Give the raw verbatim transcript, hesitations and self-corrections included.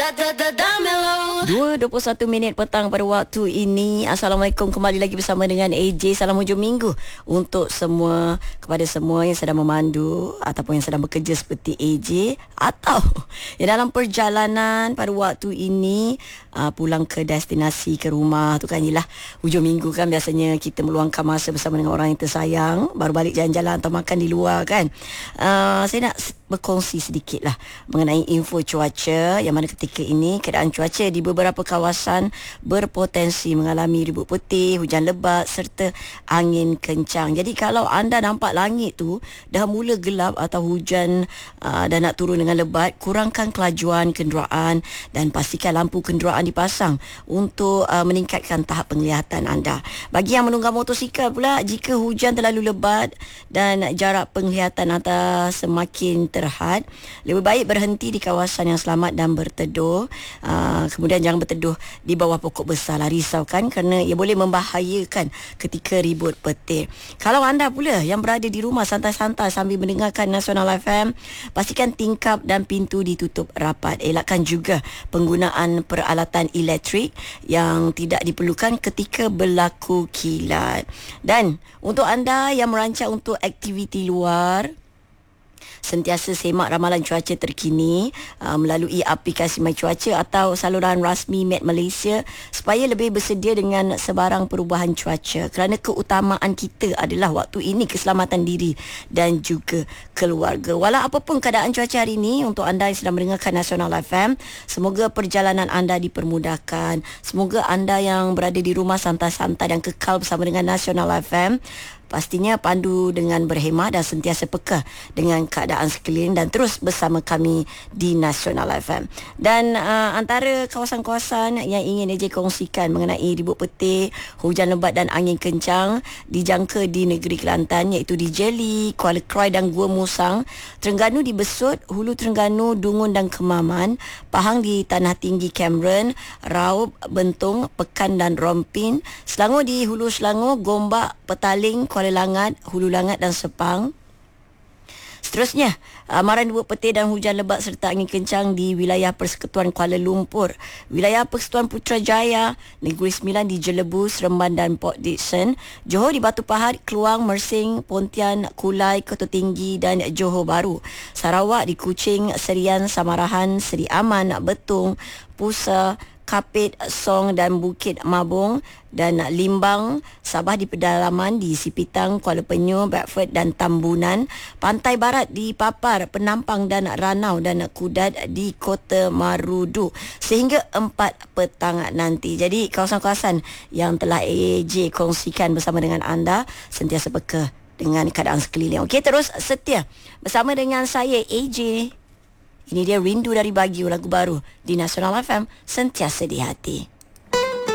dua dua puluh satu minit petang pada waktu ini. Assalamualaikum, kembali lagi bersama dengan A J. Salam hujung minggu untuk semua, kepada semua yang sedang memandu ataupun yang sedang bekerja seperti A J, atau yang dalam perjalanan pada waktu ini uh, pulang ke destinasi, ke rumah tu kan. Yelah, hujung minggu kan biasanya kita meluangkan masa bersama dengan orang yang tersayang, baru balik jalan-jalan atau makan di luar kan. uh, Saya nak berkongsi sedikit lah mengenai info cuaca, yang mana ketika ini keadaan cuaca di beberapa kawasan berpotensi mengalami ribut putih, hujan lebat serta angin kencang. Jadi kalau anda nampak langit tu dah mula gelap atau hujan uh, dah nak turun dengan lebat, kurangkan kelajuan kenderaan dan pastikan lampu kenderaan dipasang untuk uh, meningkatkan tahap penglihatan anda. Bagi yang menunggang motosikal pula, jika hujan terlalu lebat dan jarak penglihatan anda semakin terhad, lebih baik berhenti di kawasan yang selamat dan berteduh. Uh, kemudian jangan berteduh di bawah pokok besar lah, risaukan kerana ia boleh membahayakan ketika ribut petir. Kalau anda pula yang berada di rumah santai-santai sambil mendengarkan Nasional F M, pastikan tingkap dan pintu ditutup rapat. Elakkan juga penggunaan peralatan elektrik yang tidak diperlukan ketika berlaku kilat. Dan untuk anda yang merancang untuk aktiviti luar, sentiasa semak ramalan cuaca terkini uh, melalui aplikasi My Cuaca atau saluran rasmi Met Malaysia supaya lebih bersedia dengan sebarang perubahan cuaca, kerana keutamaan kita adalah waktu ini keselamatan diri dan juga keluarga. Walau apapun keadaan cuaca hari ini, untuk anda yang sedang mendengarkan Nasional F M, semoga perjalanan anda dipermudahkan. Semoga anda yang berada di rumah santai-santai dan kekal bersama dengan Nasional F M. Pastinya pandu dengan berhemat dan sentiasa peka dengan keadaan sekeliling dan terus bersama kami di Nasional F M. Dan uh, antara kawasan-kawasan yang ingin A J kongsikan mengenai ribut petir, hujan lebat dan angin kencang dijangka di negeri Kelantan, iaitu di Jeli, Kuala Krai dan Gua Musang, Terengganu di Besut, Hulu Terengganu, Dungun dan Kemaman, Pahang di Tanah Tinggi Cameron, Raub, Bentung, Pekan dan Rompin, Selangor di Hulu Selangor, Gombak, Petaling, Kuala Langat, Hulu Langat dan Sepang. Seterusnya, amaran ribut petir dan hujan lebat serta angin kencang di wilayah Persekutuan Kuala Lumpur, wilayah Persekutuan Putrajaya, Negeri Sembilan di Jelebu, Seremban dan Port Dickson, Johor di Batu Pahat, Keluang, Mersing, Pontian, Kulai, Kota Tinggi dan Johor Bahru, Sarawak di Kuching, Serian, Samarahan, Seri Aman, Betung, Pusa, Kapit, Song dan Bukit Mabung, dan Limbang, Sabah di pedalaman di Sipitang, Kuala Penyu, Bedford dan Tambunan, Pantai Barat di Papar, Penampang dan Ranau dan Kudat di Kota Marudu sehingga empat petang nanti. Jadi kawasan-kawasan yang telah A J kongsikan bersama dengan anda, sentiasa peka dengan keadaan sekeliling. Okey, terus setia bersama dengan saya A J. Ini dia Rindu Dari Bagiu, lagu baru di Nasional F M, sentiasa di hati.